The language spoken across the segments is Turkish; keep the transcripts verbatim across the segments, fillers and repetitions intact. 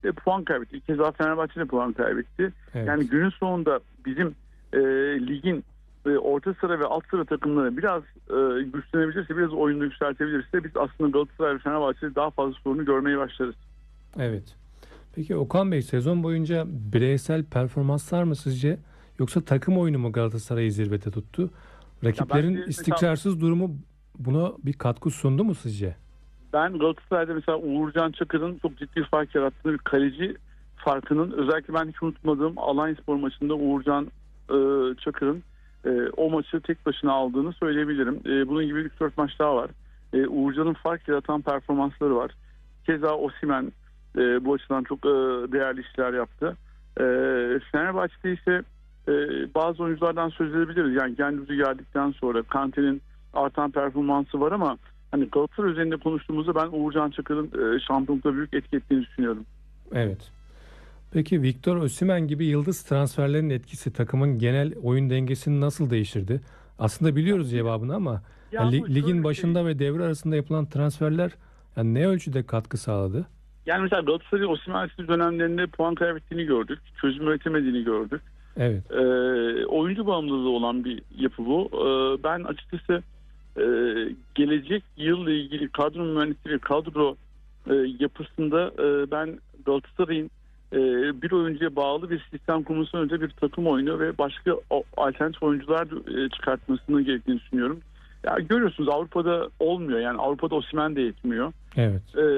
e, puan kaybetti. Keza Fenerbahçe de puan kaybetti. Evet. Yani günün sonunda bizim e, ligin e, orta sıra ve alt sıra takımları biraz e, güçlenebilirse, biraz oyunu yükseltebilirse biz aslında Galatasaray ve Fenerbahçe'de daha fazla sorunu görmeye başlarız. Evet. Peki Okan Bey, sezon boyunca bireysel performanslar mı sizce, yoksa takım oyunu mu Galatasaray'ı zirvede tuttu? Rakiplerin bence istikrarsız durumu buna bir katkı sundu mu sizce? Ben Galatasaray'da mesela Uğurcan Çakır'ın çok ciddi fark yarattığını, bir kaleci farkının, özellikle ben hiç unutmadığım Alanyaspor maçında Uğurcan e, Çakır'ın e, o maçı tek başına aldığını söyleyebilirim. E, bunun gibi üç dört maç daha var. E, Uğurcan'ın fark yaratan performansları var. Keza Osimhen e, bu açıdan çok e, değerli işler yaptı. E, Fenerbahçe'de ise e, bazı oyunculardan söz edebiliriz. Yani Gendüz'ü geldikten sonra Kante'nin artan performansı var ama hani Galatasaray üzerinde konuştuğumuzda ben Uğurcan Çakır'ın e, şampiyonlukta büyük etki ettiğini düşünüyorum. Evet. Peki Victor Osimhen gibi yıldız transferlerin etkisi takımın genel oyun dengesini nasıl değiştirdi? Aslında biliyoruz cevabını ama Ya yani bu ligin şöyle başında şey, ve devre arasında yapılan transferler yani ne ölçüde katkı sağladı? Yani mesela Galatasaray'ın Osimhen'siz dönemlerinde puan kaybettiğini gördük. Çözüm üretemediğini gördük. Evet. E, oyuncu bağımlılığı olan bir yapı bu. E, ben açıkçası e, gelecek yılla ilgili kadro mühendisliği ve kadro e, yapısında e, ben Galatasaray'ın e, bir oyuncuya bağlı bir sistem kurmasından önce bir takım oyunu ve başka o, alternatif oyuncular e, çıkartmasını gerektiğini düşünüyorum. Ya görüyorsunuz Avrupa'da olmuyor. Yani Avrupa'da Osimhen de yetmiyor. Evet. E,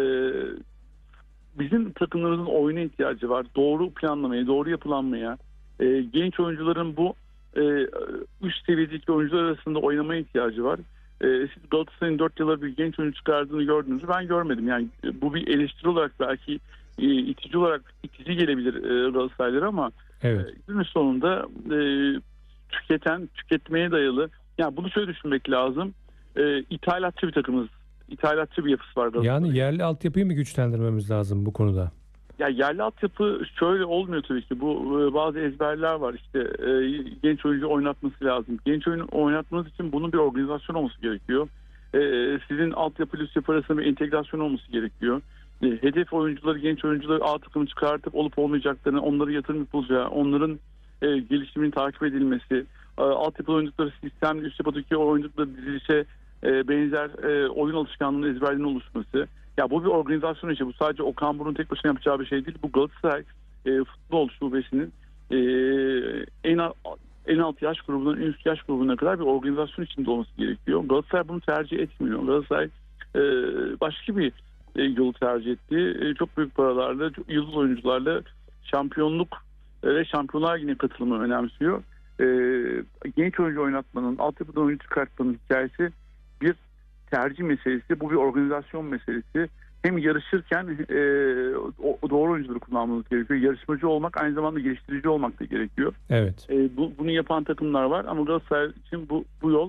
bizim takımlarımızın oyuna ihtiyacı var. Doğru planlamaya, doğru yapılanmaya, e, genç oyuncuların bu e, üst seviyedeki oyuncular arasında oynamaya ihtiyacı var. E, siz Galatasaray'ın dört yılda bir genç oyuncu çıkardığını gördünüz mü? Ben görmedim. Yani e, bu bir eleştiri olarak belki e, itici olarak itici gelebilir e, Galatasaraylılara ama Evet. e, günün sonunda e, tüketen, tüketmeye dayalı. Yani bunu şöyle düşünmek lazım. E, ithalatçı bir takımız. İthalatçı bir yapısı var Galatasaray'ın. Yani yerli altyapıyı mı güçlendirmemiz lazım bu konuda? Ya yerli altyapı şöyle olmuyor tabii ki. Bu e, bazı ezberler var. İşte e, genç oyuncu oynatması lazım. Genç oyuncu oynatmanız için bunun bir organizasyon olması gerekiyor. E, sizin altyapı ile üst yapı arasında bir entegrasyon olması gerekiyor. E, hedef oyuncuları, genç oyuncuları A takımı çıkartıp olup olmayacaklarını, onları yatırım yapılacağı, onların e, gelişiminin takip edilmesi, e, altyapı oyuncuları sistemli, üst yapıdaki oyuncuları dizilişe e, benzer e, oyun alışkanlığının ezberlerinin oluşması. Ya bu bir organizasyon işi. Bu sadece Okan Buruk'un tek başına yapacağı bir şey değil. Bu Galatasaray e, futbol şubesinin e, en en alt yaş grubundan en üst yaş grubuna kadar bir organizasyon içinde olması gerekiyor. Galatasaray bunu tercih etmiyor. Galatasaray e, başka bir e, yolu tercih etti. E, çok büyük paralarla, çok yıldız oyuncularla şampiyonluk e, ve Şampiyonlar Ligi'ne katılımı önemsiyor. E, genç oyuncu oynatmanın, altyapıdan oyuncu çıkartmanın hikayesi bir tercih meselesi, bu bir organizasyon meselesi. Hem yarışırken e, o, doğru oyuncuları kullanmamız gerekiyor. Yarışmacı olmak, aynı zamanda geliştirici olmak da gerekiyor. Evet. E, bu, bunu yapan takımlar var ama Galatasaray için bu, bu yol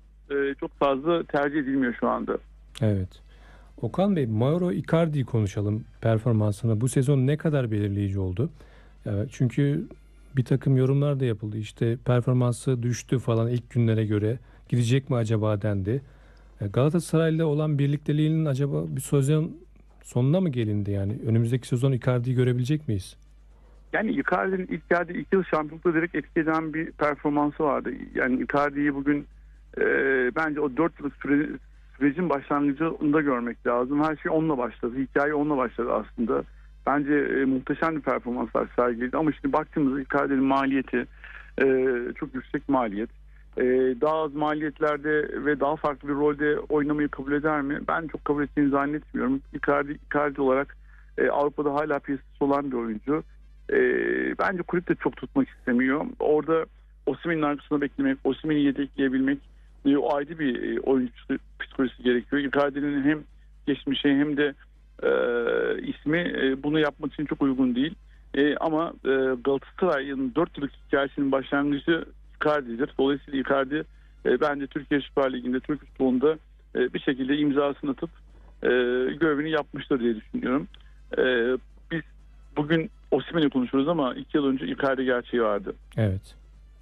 e, çok fazla tercih edilmiyor şu anda. Evet. Okan Bey, Mauro Icardi'yi konuşalım, performansını. Bu sezon ne kadar belirleyici oldu? Evet, çünkü bir takım yorumlar da yapıldı. İşte performansı düştü falan ilk günlere göre. Gidecek mi acaba dendi. Galatasaray'la olan birlikteliğinin acaba bir sezon sonuna mı gelindi yani? Önümüzdeki sezon Icardi'yi görebilecek miyiz? Yani Icardi'nin ilk geldiği iki yıl şampiyonlukta direkt etki eden bir performansı vardı. Yani Icardi'yi bugün e, bence o dört yıllık süre, sürecin başlangıcında görmek lazım. Her şey onunla başladı. Hikaye onunla başladı aslında. Bence e, muhteşem bir performanslar sergiledi. Ama şimdi baktığımızda Icardi'nin maliyeti e, çok yüksek maliyet. Ee, daha az maliyetlerde ve daha farklı bir rolde oynamayı kabul eder mi? Ben çok kabul ettiğini zannetmiyorum. Icardi, Icardi olarak e, Avrupa'da hala piyasası olan bir oyuncu. E, bence kulüp de çok tutmak istemiyor. Orada Osimhen'in arkasında beklemek, Osimhen'i yedekleyebilmek e, o ayrı bir e, oyuncu psikolojisi gerekiyor. Icardi'nin hem geçmişi hem de e, ismi e, bunu yapmak için çok uygun değil. E, ama e, Galatasaray'ın dört yıllık hikayesinin başlangıcı Icardi'dir. Dolayısıyla Icardi e, bence Türkiye Süper Ligi'nde, Türk futbolunda e, bir şekilde imzasını atıp e, görevini yapmıştır diye düşünüyorum. E, biz bugün Osimhen'i konuşuyoruz ama iki yıl önce Icardi gerçeği vardı. Evet.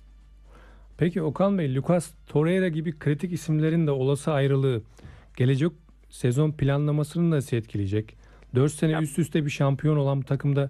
Peki Okan Bey, Lucas Torreira gibi kritik isimlerin de olası ayrılığı gelecek sezon planlamasını nasıl etkileyecek? dört sene Ya- üst üste bir şampiyon olan bu takımda